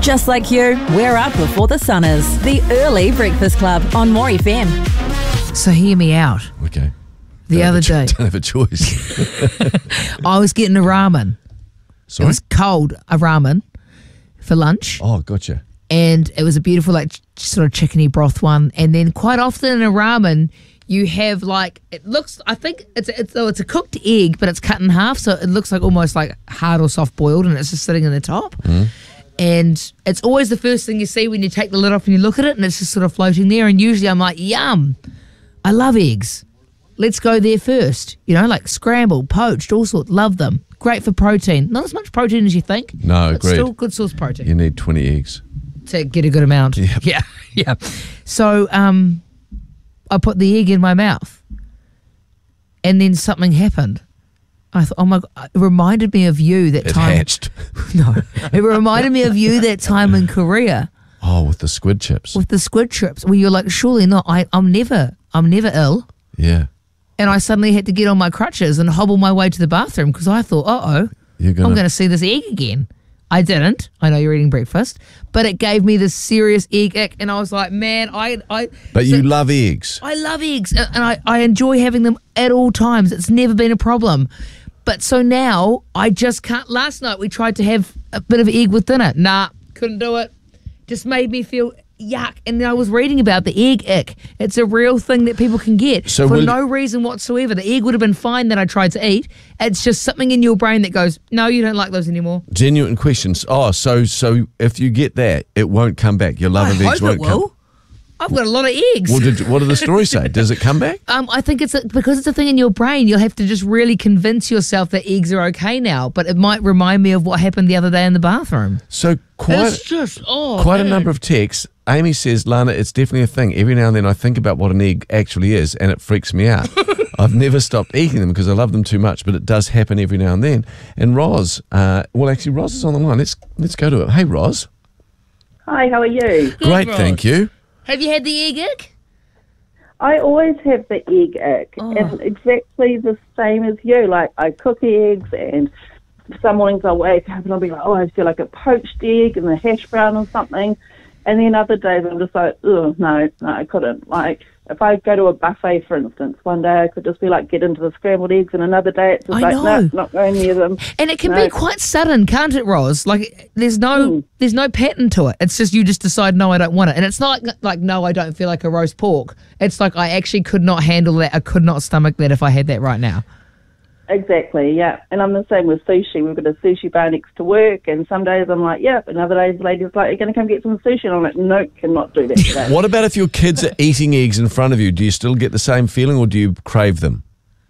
Just like you, we're up before the sun is. The Early Breakfast Club on More FM. So hear me out. Okay. The other day, Don't have a choice. I was getting a ramen. Sorry? It was cold, a ramen, for lunch. Oh, gotcha. And it was a beautiful, sort of chickeny broth one. And then quite often in a ramen, you have I think it's a cooked egg, but it's cut in half, so it looks like almost like hard or soft boiled, and it's just sitting in the top. And it's always the first thing you see when you take the lid off and you look at it, and it's just sort of floating there. And usually I'm like, yum, I love eggs. Let's go there first. Like scrambled, poached, all sorts. Love them. Great for protein. Not as much protein as you think. No, but agreed. Still good source of protein. You need 20 eggs. To get a good amount. Yep. Yeah. So I put the egg in my mouth, and then something happened. I thought, oh my God, it reminded me of you that time. It hatched. No, it reminded me of you that time in Korea. Oh, with the squid chips. With the squid chips, where you're like, surely not. I'm never ill. Yeah. And I suddenly had to get on my crutches and hobble my way to the bathroom because I thought, I'm going to see this egg again. I didn't. I know you're eating breakfast, but it gave me this serious egg ick, and I was like, man, But you love eggs. I love eggs, and I enjoy having them at all times. It's never been a problem. But so now I just can't. Last night we tried to have a bit of egg with dinner. Nah, couldn't do it. Just made me feel yuck. And then I was reading about the egg ick. It's a real thing that people can get for no reason whatsoever. The egg would have been fine that I tried to eat. It's just something in your brain that goes, no, you don't like those anymore. Genuine questions. Oh, so if you get that, it won't come back. Your love of eggs won't come. I've got a lot of eggs. Well, what did the story say? Does it come back? I think because it's a thing in your brain, you'll have to just really convince yourself that eggs are okay now. But it might remind me of what happened the other day in the bathroom. So quite a number of texts. Amy says, Lana, it's definitely a thing. Every now and then I think about what an egg actually is, and it freaks me out. I've never stopped eating them because I love them too much, but it does happen every now and then. And Roz, Roz is on the line. Let's go to it. Hey, Roz. Hi, how are you? Great, thank you. Have you had the egg ick? I always have the egg ick, and exactly the same as you. Like, I cook eggs, and some mornings I'll wake up and I'll be like, I feel like a poached egg and a hash brown or something. And then other days I'm just like, no, I couldn't. Like, if I go to a buffet, for instance, one day I could just be like, get into the scrambled eggs, and another day it's just no, not going near them. And it can be quite sudden, can't it, Roz? Like, there's no pattern to it. It's just you just decide, no, I don't want it. And it's not like, no, I don't feel like a roast pork. It's like, I actually could not handle that. I could not stomach that if I had that right now. Exactly, yeah. And I'm the same with sushi. We've got a sushi bar next to work, and some days I'm like, and other days the lady's like, you're going to come get some sushi? And I'm like, no, cannot do that today. What about if your kids are eating eggs in front of you? Do you still get the same feeling, or do you crave them?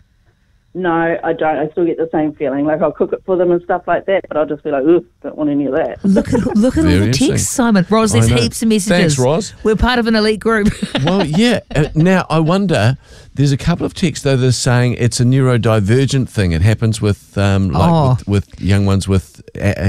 No, I don't. I still get the same feeling. Like, I'll cook it for them and stuff like that, but I'll just be like, don't want any of that. Look at all the texts, Simon. Roz, there's heaps of messages. Thanks, Roz. We're part of an elite group. Well, yeah. Now, I wonder, there's a couple of texts, though, that are saying it's a neurodivergent thing. It happens with with young ones with,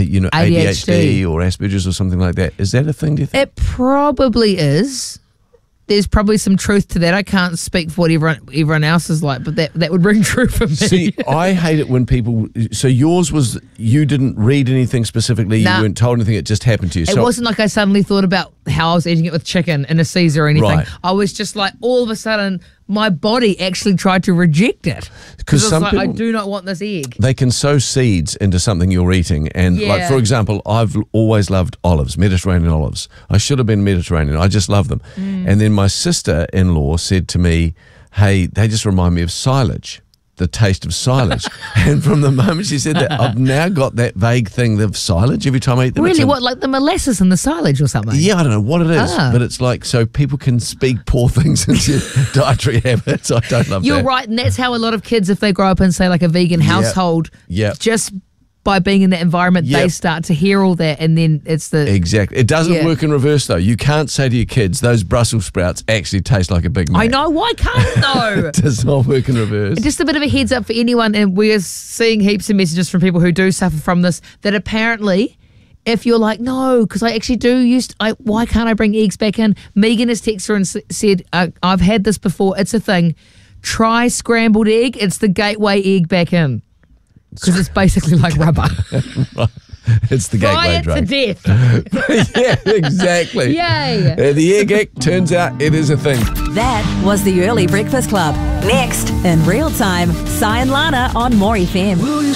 ADHD or Asperger's or something like that. Is that a thing, do you think? It probably is. There's probably some truth to that. I can't speak for what everyone else is like, but that would ring true for me. See, I hate it when people... So yours was, you didn't read anything specifically, you weren't told anything, it just happened to you. It wasn't like I suddenly thought about how I was eating it with chicken in a Caesar or anything. Right. I was just like, all of a sudden, my body actually tried to reject it. Because some people, I do not want this egg. They can sow seeds into something you're eating. And like, for example, I've always loved olives, Mediterranean olives. I should have been Mediterranean. I just love them. And then my sister-in-law said to me, hey, they just remind me of silage. The taste of silage. And from the moment she said that, I've now got that vague thing of silage every time I eat them. Really? What, like the molasses and the silage or something? Yeah, I don't know what it is, but it's like, so people can speak poor things into your dietary habits. I don't love that. You're right, and that's how a lot of kids, if they grow up in, say, like a vegan household, just by being in that environment, they start to hear all that, and then it's the... Exactly. It doesn't work in reverse, though. You can't say to your kids, those Brussels sprouts actually taste like a Big Mac. I know. Why can't, though? It does not work in reverse. Just a bit of a heads up for anyone, and we're seeing heaps of messages from people who do suffer from this, that apparently... If you're like, no, because I actually do why can't I bring eggs back in? Megan has texted her and said, I've had this before. It's a thing. Try scrambled egg. It's the gateway egg back in. Because it's basically like rubber. It's the Fry gateway it drug. to death. Yeah, exactly. Yay. The egg ick, turns out it is a thing. That was the Early Breakfast Club. Next, in real time, Cy and Lana on More FM.